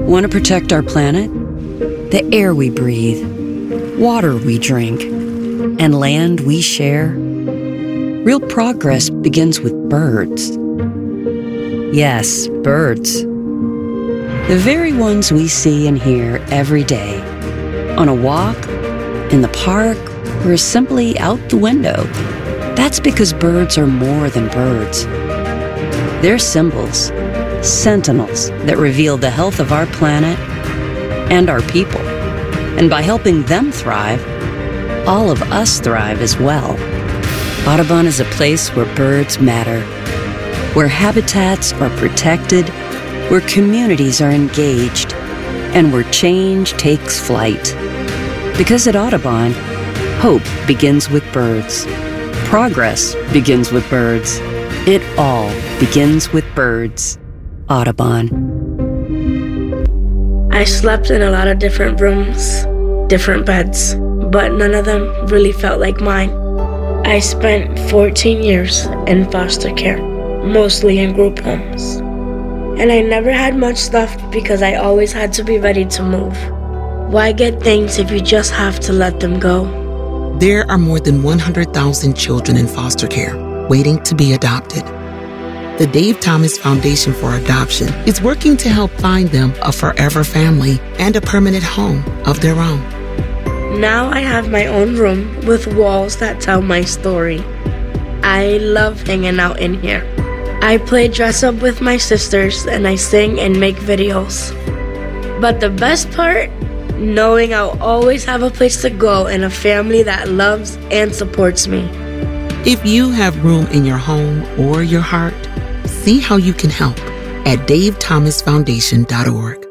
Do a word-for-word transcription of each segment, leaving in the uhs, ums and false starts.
Want to protect our planet? The air we breathe, water we drink, and land we share? Real progress begins with birds. Yes, birds. The very ones we see and hear every day. On a walk, in the park, or simply out the window. That's because birds are more than birds. They're symbols, sentinels that reveal the health of our planet and our people. And by helping them thrive, all of us thrive as well. Audubon is a place where birds matter, where habitats are protected, where communities are engaged, and where change takes flight. Because at Audubon, hope begins with birds. Progress begins with birds. It all begins with birds. Audubon. I slept in a lot of different rooms, different beds, but none of them really felt like mine. I spent fourteen years in foster care, mostly in group homes. And I never had much left because I always had to be ready to move. Why get things if you just have to let them go? There are more than one hundred thousand children in foster care waiting to be adopted. The Dave Thomas Foundation for Adoption is working to help find them a forever family and a permanent home of their own. Now I have my own room with walls that tell my story. I love hanging out in here. I play dress up with my sisters and I sing and make videos. But the best part? Knowing I'll always have a place to go and a family that loves and supports me. If you have room in your home or your heart, see how you can help at dave thomas foundation dot org.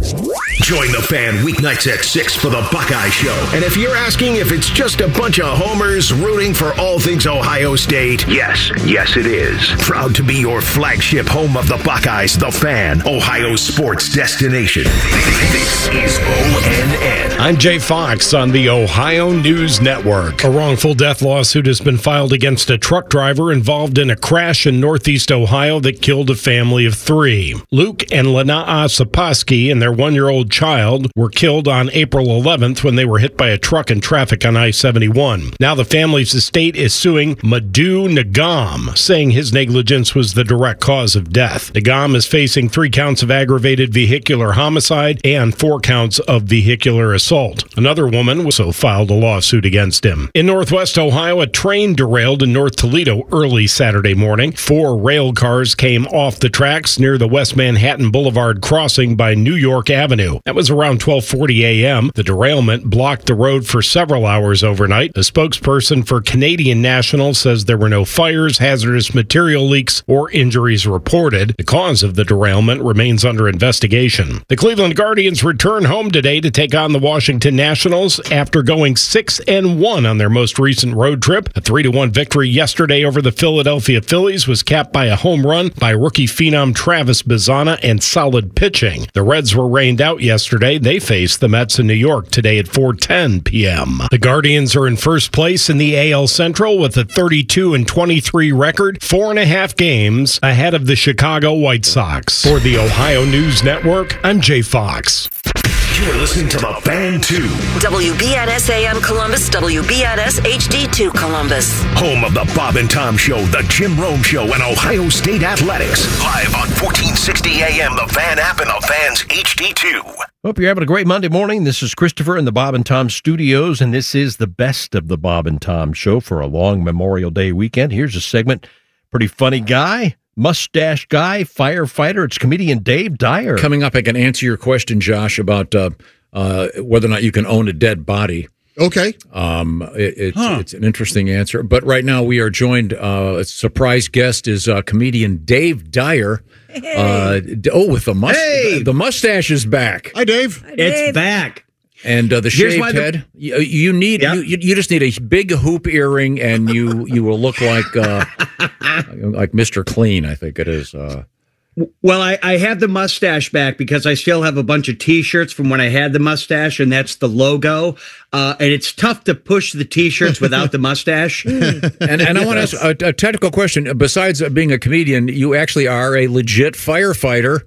Join the Fan weeknights at six for the Buckeye Show. And if you're asking if it's just a bunch of homers rooting for all things Ohio State, yes, yes it is. Proud to be your flagship home of the Buckeyes, the Fan, Ohio sports destination. This is O N N. I'm Jay Fox on the Ohio News Network. A wrongful death lawsuit has been filed against a truck driver involved in a crash in northeast Ohio that killed a family of three. Luke and Lanaa Saposki and their one-year-old child were killed on April eleventh when they were hit by a truck in traffic on I seventy-one. Now the family's estate is suing Madhu Nagam, saying his negligence was the direct cause of death. Nagam is facing three counts of aggravated vehicular homicide and four counts of vehicular assault. Another woman also filed a lawsuit against him. In Northwest Ohio, a train derailed in North Toledo early Saturday morning. Four rail cars came off the tracks near the West Manhattan Boulevard crossing by New York Avenue. That was around twelve forty a.m. The derailment blocked the road for several hours overnight. A spokesperson for Canadian National says there were no fires, hazardous material leaks, or injuries reported. The cause of the derailment remains under investigation. The Cleveland Guardians return home today to take on the Washington Nationals after going six and one on their most recent road trip. A three to one victory yesterday over the Philadelphia Phillies was capped by a home run by rookie phenom Travis Bazzana and solid pitching. The Reds were rained out yesterday. They face the Mets in New York today at four ten p.m. The Guardians are in first place in the A L Central with a thirty-two and twenty-three record, four and a half games ahead of the Chicago White Sox. For the Ohio News Network, I'm Jay Fox. You're listening to the Fan two. W B N S A M Columbus, W B N S H D two Columbus. Home of the Bob and Tom Show, the Jim Rome Show, and Ohio State Athletics. Live on fourteen sixty A M, the Fan app, and the Fan's H D two. Hope you're having a great Monday morning. This is Christopher in the Bob and Tom studios, and this is the best of the Bob and Tom Show for a long Memorial Day weekend. Here's a segment. Pretty funny guy. Mustache guy, firefighter. It's comedian Dave Dyer. Coming up, I can answer your question, Josh, about uh, uh, whether or not you can own a dead body. Okay. Um, it, it's, huh. it's an interesting answer. But right now we are joined, uh, a surprise guest is uh, comedian Dave Dyer. Hey. Uh, oh, with the, must- hey. the mustache is back. Hi, Dave. Hi, Dave. It's back. And uh, the Here's shaved the- head, you, you need Yep. you, you just need a big hoop earring, and you you will look like uh, like Mister Clean. I think it is. Uh, Well, I, I have the mustache back because I still have a bunch of T-shirts from when I had the mustache, and that's the logo. Uh, and it's tough to push the T-shirts without the mustache. and and I want to ask a, a technical question. Besides being a comedian, you actually are a legit firefighter.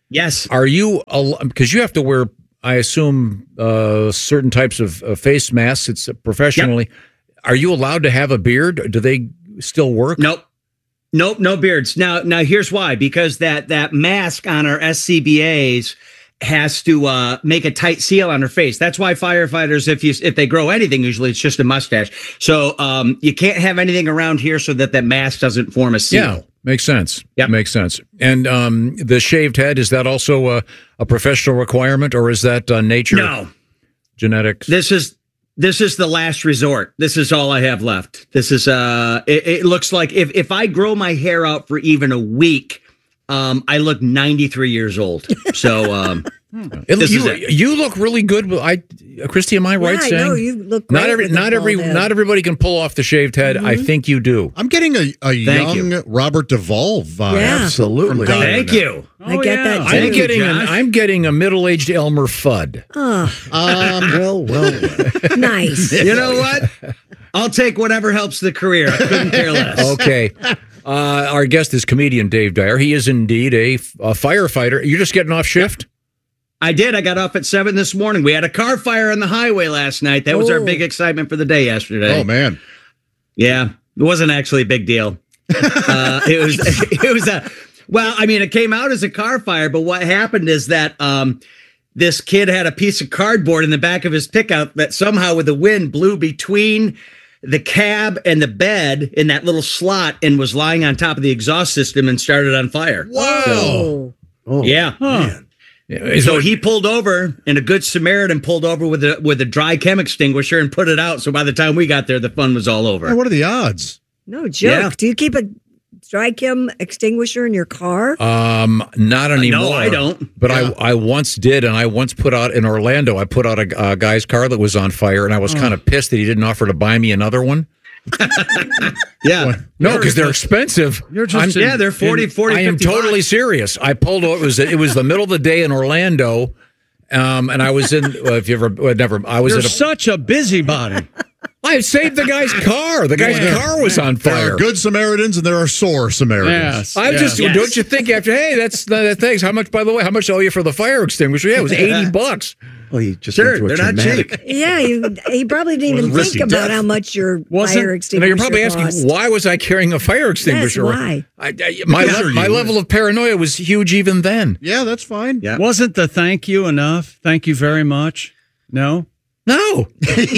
Yes. Are you, because you have to wear, I assume, uh, certain types of uh, face masks. It's professionally. Yep. Are you allowed to have a beard? Do they still work? Nope. Nope, no beards. Now, now here's why. Because that that mask on our S C B As has to uh, make a tight seal on her face. That's why firefighters, if you if they grow anything, usually it's just a mustache. So um, you can't have anything around here so that that mask doesn't form a seal. Yeah, makes sense. Yeah, makes sense. And um, the shaved head, is that also a, a professional requirement, or is that uh, nature? No, genetics. This is. This is the last resort. This is all I have left. This is, uh, it, it looks like if, if I grow my hair out for even a week, um, I look ninety-three years old. So, um, it, this you, is it. You look really good. I, Christy, am I right yeah, saying? I know, you look great not every, not every, head. not everybody can pull off the shaved head. Mm-hmm. I think you do. I'm getting a, a young you. Robert Duvall vibe. Yeah. Absolutely. Thank you. I get that too. I'm getting, an, Josh. I'm getting a middle-aged Elmer Fudd. Oh, Um, well, well. nice. You know what? I'll take whatever helps the career. I couldn't care less. Okay. Uh, our guest is comedian Dave Dyer. He is indeed a, a firefighter. You're just getting off shift? I did. I got off at seven this morning. We had a car fire on the highway last night. That was our Oh. big excitement for the day yesterday. Oh, man. Yeah, it wasn't actually a big deal. Uh, it was. It was a. Well, I mean, it came out as a car fire, but what happened is that um, this kid had a piece of cardboard in the back of his pickup that somehow, with the wind, blew between the cab and the bed in that little slot and was lying on top of the exhaust system and started on fire. Wow. So, Oh, yeah. man. Yeah, So he pulled over, and a good Samaritan pulled over with a with a dry chem extinguisher and put it out. So by the time we got there, the fun was all over. Hey, what are the odds? No joke. Yeah. Do you keep a dry chem extinguisher in your car? Um, not anymore. No, I don't. But Yeah. I, I once did, and I once put out in Orlando. I put out a, a guy's car that was on fire, and I was kind of pissed that he didn't offer to buy me another one. Yeah. No, because they're expensive. You're just I'm- Yeah, they're forty, forty, I am fifty totally bucks. serious. I pulled over. It was it was the middle of the day in Orlando, um, and I was in. Well, if you ever well, never, I was You're at a. such a busybody. I saved the guy's car. The guy's Yeah. car was on There fire. are good Samaritans and there are sore Samaritans. Yes. I was just, Yes. don't you think after, hey, that's that thanks. How much, by the way, how much owe you for the fire extinguisher? Yeah, it was eighty bucks. Well, you just Sure, they're not cheap. Yeah, you, he probably didn't even Risky think about death. how much your Wasn't- fire And extinguisher you're probably asking, cost. why was I carrying a fire extinguisher? Yes, why? I, I, my Yeah, le- sure my you level would. of paranoia was huge even then. Yeah, that's fine. Yeah. Wasn't the thank you enough? Thank you very much. No. No,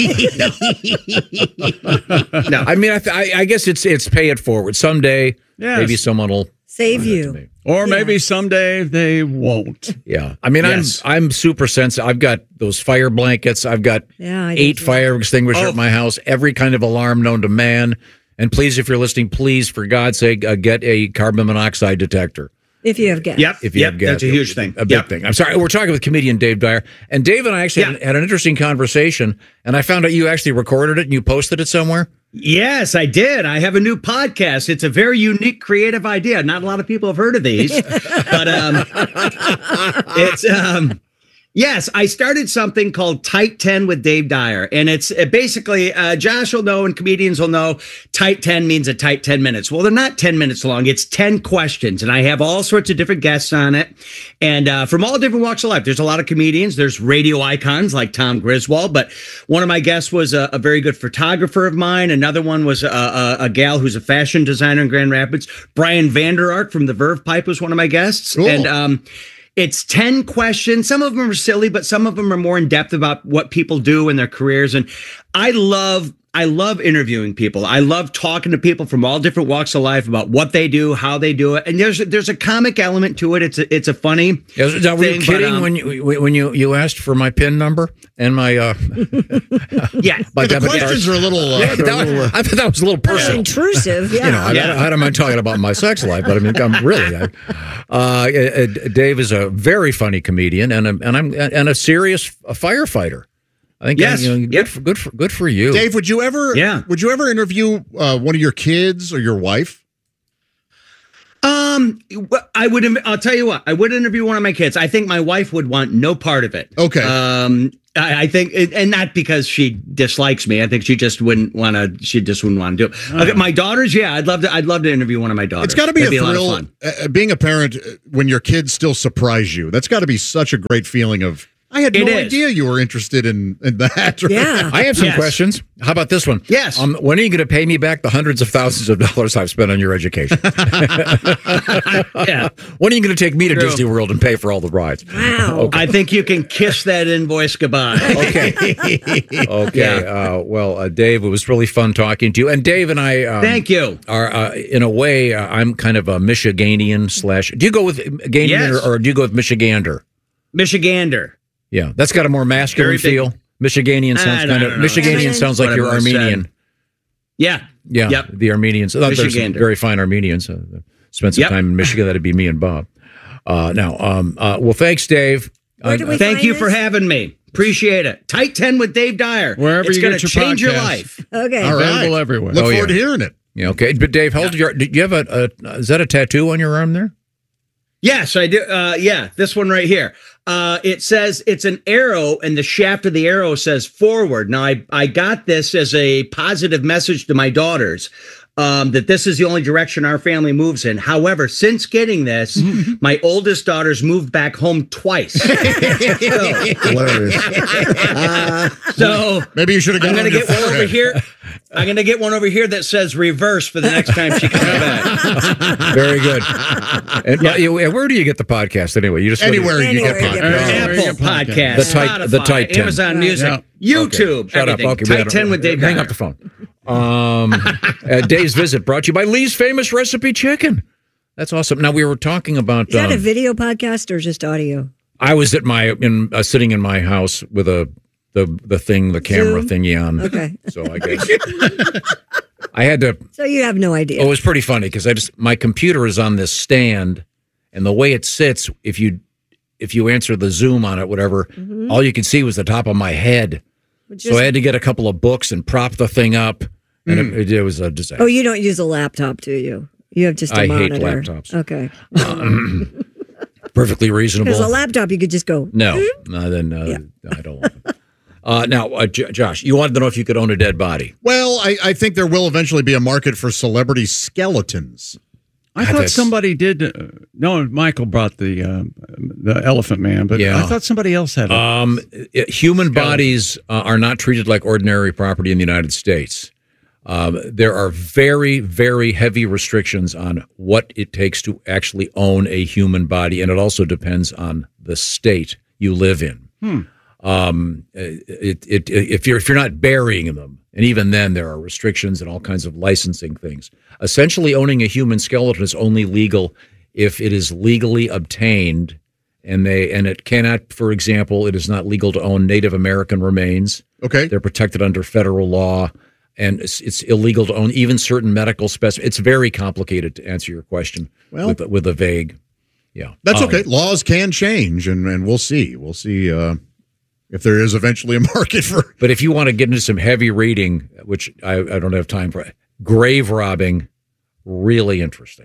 No. I mean, I, th- I, I guess it's it's pay it forward. Someday, Yes. maybe someone will Save do that to you. me. Or Yeah. maybe someday they won't. Yeah, I mean, Yes. I'm I'm super sensitive. I've got those fire blankets. I've got Yeah, I do eight too. fire extinguishers Oh. at my house. Every kind of alarm known to man. And please, if you're listening, please, for God's sake, uh, get a carbon monoxide detector. If you have gas. Yep. If you yep. have gas, That's a huge thing. A big Yep. thing. I'm sorry. We're talking with comedian Dave Dyer. And Dave and I actually Yeah. had, had an interesting conversation. And I found out you actually recorded it and you posted it somewhere. Yes, I did. I have a new podcast. It's a very unique, creative idea. Not a lot of people have heard of these, but um, it's um, yes. I started something called Tight ten with Dave Dyer, and it's uh, basically uh, Josh will know and comedians will know. Tight ten means a tight ten minutes. Well, they're not ten minutes long. It's ten questions, and I have all sorts of different guests on it, and uh, from all different walks of life. There's a lot of comedians. There's radio icons like Tom Griswold, but one of my guests was a, a very good photographer of mine. Another one was a, a, a gal who's a fashion designer in Grand Rapids. Brian Vander Ark from the Verve Pipe was one of my guests, Cool. and um, it's ten questions. Some of them are silly, but some of them are more in depth about what people do in their careers. And I love, I love interviewing people. I love talking to people from all different walks of life about what they do, how they do it. And there's there's a comic element to it. It's a, it's a funny. Yeah, now, were you thing, but, kidding um, when you when you, you asked for my PIN number and my uh Yeah. my The debit questions card? are a little. Uh, Yeah, they're a that, little, uh, I thought that was a little personal. Intrusive. Yeah. You know, I, Yeah. I don't mind talking about my sex life, but I mean, I'm really. I, uh, uh, Dave is a very funny comedian and a, and I'm and a serious firefighter. I think. Yes. You know, good, Yep. for, good for good for you, Dave, would you ever? Yeah. Would you ever interview uh, one of your kids or your wife? Um, I would. I'll tell you what. I would interview one of my kids. I think my wife would want no part of it. Okay. Um, I, I think, and not because she dislikes me. I think she just wouldn't want to. She just wouldn't want to do it. Oh. Okay, my daughters, yeah, I'd love to. I'd love to interview one of my daughters. It's got to be That'd a thrill. lot of fun. Uh, being a parent uh, when your kids still surprise you. That's got to be such a great feeling of. I had no It is. idea you were interested in, in that. Yeah. I have some Yes. questions. How about this one? Yes. Um, when are you going to pay me back the hundreds of thousands of dollars I've spent on your education? Yeah. When are you going to take me to True. Disney World and pay for all the rides? Wow. I think you can kiss that invoice goodbye. Okay. Okay. Uh, well, uh, Dave, it was really fun talking to you. And Dave and I, um, Thank you. Are uh, in a way, uh, I'm kind of a Michiganian slash. Do you go with Ganian Yes. or, or do you go with Michigander? Michigander. Yeah, that's got a more masculine Very big- feel. Michiganian I sounds don't- kind I of don't know. Michiganian sounds like What you're I've always Armenian. said. Yeah. Yeah, Yep. the Armenians. Uh, there's some Michigander. very fine Armenians. Uh, spent some Yep. time in Michigan. That'd be me and Bob. Uh, now, um, uh, well, thanks, Dave. Where do we Thank find you this? for having me. Appreciate it. Tight ten with Dave Dyer. Wherever it's you gonna get your change your podcast. life. Okay. All right. Available everywhere. Look Oh, forward yeah. to hearing it. Yeah, okay. But Dave, hold your. Do you have a, a? Is that a tattoo on your arm there? Yes, I do. Uh, yeah, this one right here. Uh, it says it's an arrow, and the shaft of the arrow says forward. Now, I, I got this as a positive message to my daughters um, that this is the only direction our family moves in. However, since getting this, my oldest daughter's moved back home twice. Hilarious. Uh, so Maybe you should have I'm gone going to on your get one over forehead. here. I'm going to get one over here that says reverse for the next time she comes back. Very good. And uh, you- where do you get the podcast anyway? You just go to- Anywhere you get Anywhere you get podcasts. Apple Where you get Podcast, The tight- the Spotify, tight ten. Amazon Music, Yeah. YouTube, Okay, shut up. everything. Okay, we Tight gotta- ten with Dave Hang Dyer. up the phone. Um, uh, Dave's visit brought to you by Lee's Famous Recipe Chicken. That's awesome. Now we were talking about. Is that a um, video podcast or just audio? I was at my in uh, sitting in my house with a the the thing the camera Zoom? thingy on. Okay. So I guess I had to. So you have no idea. Oh, it was pretty funny because I just my computer is on this stand, and the way it sits, if you if you answer the Zoom on it, whatever, Mhm. all you could see was the top of my head. Which So is- I had to get a couple of books and prop the thing up, and Mm. it, it was a disaster. Oh, you don't use a laptop, do you? You have just a I hate monitor. laptops. Okay. Um, perfectly reasonable. Because a laptop, you could just go. No, no, then uh, I don't want it. Uh, now, uh, J- Josh, you wanted to know if you could own a dead body. Well, I, I think there will eventually be a market for celebrity skeletons. I God, thought that's- somebody did. Uh, no, Michael brought the uh, the Elephant Man, but Yeah. I thought somebody else had it. Um, it- human bodies uh, are not treated like ordinary property in the United States. Um, there are very, very heavy restrictions on what it takes to actually own a human body, and it also depends on the state you live in. Hmm. Um, it, it, if you're if you're not burying them, and even then there are restrictions and all kinds of licensing things. Essentially, owning a human skeleton is only legal if it is legally obtained, and they and it cannot. For example, it is not legal to own Native American remains. Okay, they're protected under federal law, and it's, it's illegal to own even certain medical specimens. It's very complicated to answer your question Well- with with a vague. Yeah, That's Um, okay. Laws can change, and, and we'll see. We'll see uh, if there is eventually a market for. But if you want to get into some heavy reading, which I, I don't have time for, grave robbing, really interesting.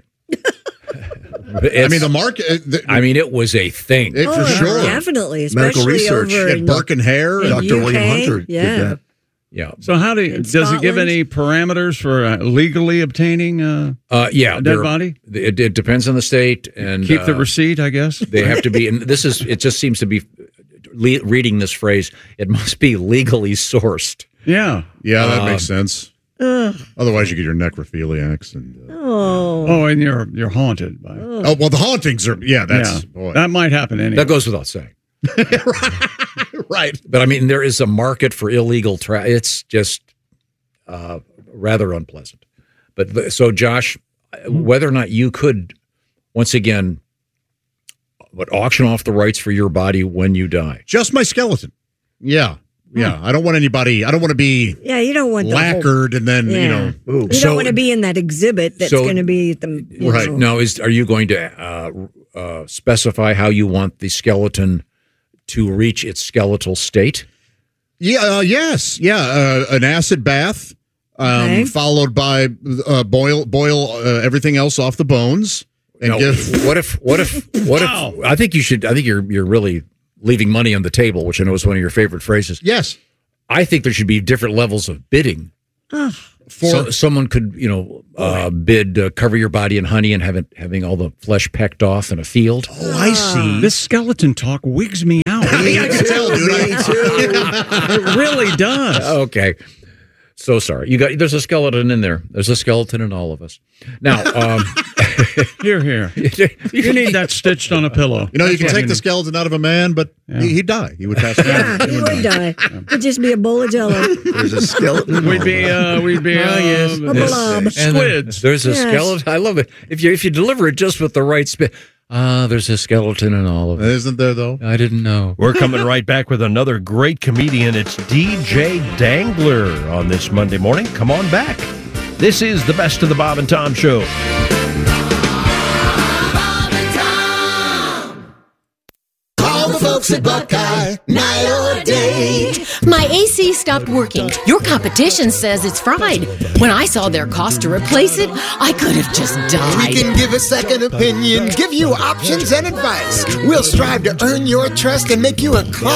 I mean, the market. uh, The, I mean, it was a thing. It, for Oh, sure. definitely, especially over At in- Burke and Hare. in Doctor William U K, Hunter did yeah. that. Yeah. So how do you, In does it give Scotland? any parameters for uh, legally obtaining uh, Uh, yeah, a dead there- body? It, it depends on the state, and Keep the uh, receipt, I guess. They have to be, and this is. It just seems to be. Le- reading this phrase, it must be legally sourced. Yeah, Yeah, that Uh, makes sense. Ugh. Otherwise, you get your necrophiliacs. And, uh, Oh. Oh, and you're you're haunted by. oh, well, the hauntings are. Yeah, that's. Yeah. Boy. That might happen anyway. That goes without saying. Right. But I mean, there is a market for illegal tra It's just uh, rather unpleasant. But the- so, Josh, whether or not you could, once again, but auction off the rights for your body when you die. Just my skeleton. Yeah. Yeah. I don't want anybody. I don't want to be Yeah, you don't want the whole- lacquered and then, you Yeah. know. Ooh. You don't want to be in that exhibit that's so- going to be the you Right know. now, is are you going to uh, uh, specify how you want the skeleton to reach its skeletal state? Yeah. Uh, yes. Yeah. Uh, an acid bath, um, Okay. followed by uh, boil boil uh, everything else off the bones and No, give. what if? What if? What if? I think you should. I think you're you're really leaving money on the table, which I know is one of your favorite phrases. Yes. I think there should be different levels of bidding. For so, someone could, you know, uh, bid uh, cover your body in honey and have it, having all the flesh pecked off in a field. Oh, I see. This skeleton talk wigs me out. Me I can tell, dude. Me too. It really does. Okay. So sorry. You got. There's a skeleton in there. There's a skeleton in all of us. Now, um, here, here. You need that stitched on a pillow. You know, you That's can what take you the need. skeleton out of a man, but Yeah. he, he'd die. He would pass away. Yeah, he would die. It'd just be a bowl of jello. There's a skeleton. We'd be, uh, we'd be, uh, Oh, yes. A blob. And squids. There's a Yes. skeleton. I love it. If you if you deliver it just with the right spin. Ah, there's a skeleton in all of it. Isn't there, though? I didn't know. We're coming right back with another great comedian. It's D J Dangler on this Monday morning. Come on back. This is the Best of the Bob and Tom Show. Call the folks at Buckeye, night or day. My A C stopped working. Your competition says it's fried. When I saw their cost to replace it, I could have just died. We can give a second opinion, give you options and advice. We'll strive to earn your trust and make you a